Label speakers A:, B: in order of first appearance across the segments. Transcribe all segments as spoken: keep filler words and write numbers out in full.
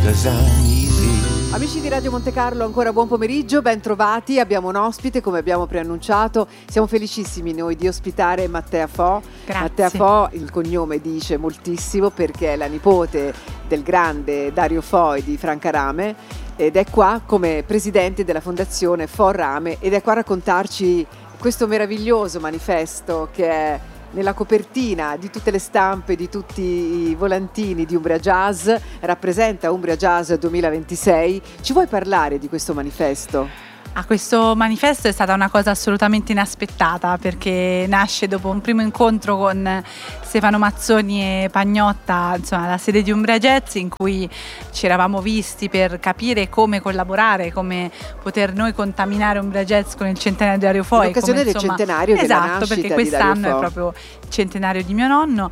A: 'cause I'm easy.
B: Amici di Radio Monte Carlo, ancora buon pomeriggio, ben trovati. Abbiamo un ospite, come abbiamo preannunciato. Siamo felicissimi noi di ospitare Mattea Fo.
C: Grazie.
B: Mattea Fo, il cognome dice moltissimo perché è la nipote del grande Dario Fo e di Franca Rame ed è qua come presidente della fondazione Fo Rame ed è qua a raccontarci questo meraviglioso manifesto che è nella copertina di tutte le stampe, di tutti i volantini di Umbria Jazz, rappresenta Umbria Jazz duemilaventisei. Ci vuoi parlare di questo manifesto?
C: Ah, questo manifesto è stata una cosa assolutamente inaspettata perché nasce dopo un primo incontro con Stefano Mazzoni e Pagnotta, insomma, alla sede di Umbria Jazz, in cui ci eravamo visti per capire come collaborare, come poter noi contaminare Umbria Jazz con il centenario di Dario Fo.
B: In occasione del centenario della
C: esatto,
B: nascita
C: perché
B: di
C: quest'anno
B: Dario Fo.
C: è proprio il centenario di mio nonno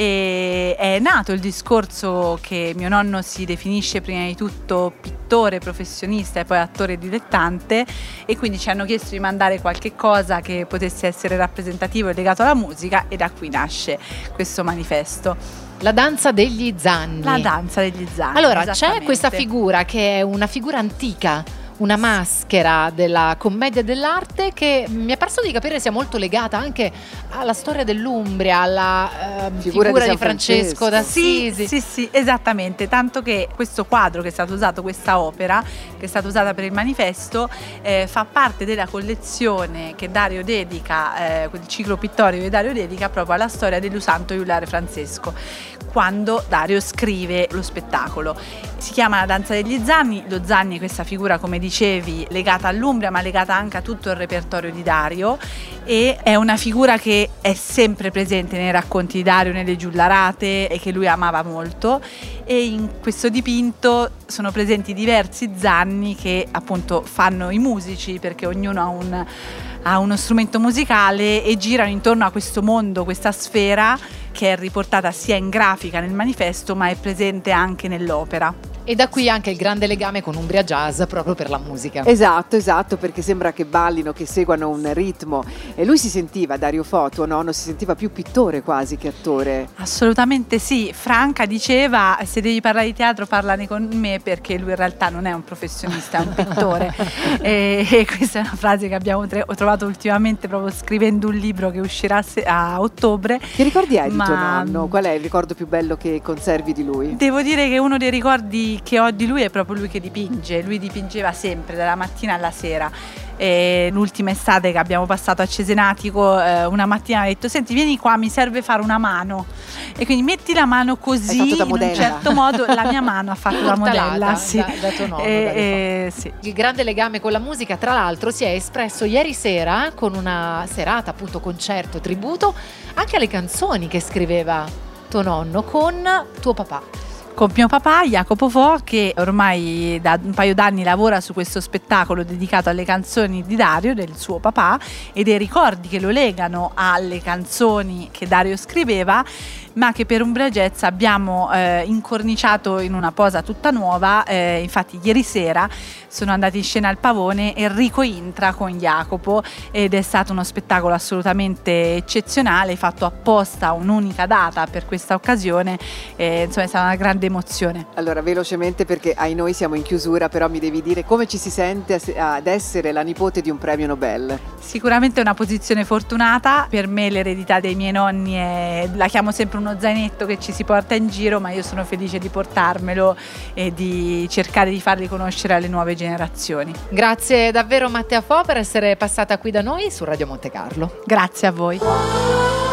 C: e è nato il discorso che mio nonno si definisce prima di tutto pittore professionista e poi attore dilettante, e quindi ci hanno chiesto di mandare qualche cosa che potesse essere rappresentativo e legato alla musica, e da qui nasce questo manifesto.
D: La danza degli zanni.
C: La danza degli zanni.
D: Allora, c'è questa figura che è una figura antica, una maschera della commedia dell'arte che mi è parso di capire sia molto legata anche alla storia dell'Umbria, alla eh, figura, figura di, di Francesco d'Assisi.
C: Sì, sì, sì, esattamente, tanto che questo quadro che è stato usato, questa opera che è stata usata per il manifesto, eh, fa parte della collezione che Dario dedica, eh, quel ciclo pittorico che Dario dedica proprio alla storia dell'usanto Iuliare Francesco, quando Dario scrive lo spettacolo. Si chiama La danza degli zanni. Lo Zanni è questa figura, come dicevi, legata all'Umbria ma legata anche a tutto il repertorio di Dario, e è una figura che è sempre presente nei racconti di Dario, nelle giullarate, e che lui amava molto, e in questo dipinto sono presenti diversi zanni che appunto fanno i musici, perché ognuno ha un ha uno strumento musicale e girano intorno a questo mondo, questa sfera che è riportata sia in grafica nel manifesto ma è presente anche nell'opera.
D: E da qui anche il grande legame con Umbria Jazz proprio per la musica.
B: Esatto, esatto, perché sembra che ballino, che seguano un ritmo. E lui si sentiva, Dario Fo, tuo nonno, si sentiva più pittore quasi che attore.
C: Assolutamente sì. Franca diceva: se devi parlare di teatro parlane con me, perché lui in realtà non è un professionista, è un pittore. e, e questa è una frase che abbiamo tre- ho trovato ultimamente proprio scrivendo un libro che uscirà a, se- a ottobre.
B: Che ricordi hai
C: Ma...
B: di tuo nonno? Qual è il ricordo più bello che conservi di lui?
C: Devo dire che uno dei ricordi che ho di lui è proprio lui che dipinge. Lui dipingeva sempre, dalla mattina alla sera. E l'ultima estate che abbiamo passato a Cesenatico, eh, una mattina ha detto: senti, vieni qua, mi serve fare una mano, e quindi metti la mano così, in un certo modo. La mia mano ha fatto la modella, sì.
D: da, da tuo nonno,
C: e, e, sì.
D: Il grande legame con la musica, tra l'altro, si è espresso ieri sera con una serata, appunto, concerto tributo anche alle canzoni che scriveva tuo nonno con tuo papà.
C: Con mio papà Jacopo Fo, che ormai da un paio d'anni lavora su questo spettacolo dedicato alle canzoni di Dario, del suo papà, e dei ricordi che lo legano alle canzoni che Dario scriveva, ma che per Umbria Jazz abbiamo eh, incorniciato in una posa tutta nuova. Eh, infatti ieri sera sono andati in scena al Pavone Enrico Intra con Jacopo, ed è stato uno spettacolo assolutamente eccezionale, fatto apposta un'unica data per questa occasione. Eh, insomma, è stata una grande emozione.
B: Allora, velocemente, perché ai noi siamo in chiusura, però mi devi dire come ci si sente ad essere la nipote di un premio Nobel.
C: Sicuramente è una posizione fortunata. Per me l'eredità dei miei nonni è, la chiamo sempre uno zainetto che ci si porta in giro, ma io sono felice di portarmelo e di cercare di farli conoscere alle nuove generazioni.
D: Grazie davvero Mattea Fo per essere passata qui da noi su Radio Monte Carlo.
C: Grazie a voi.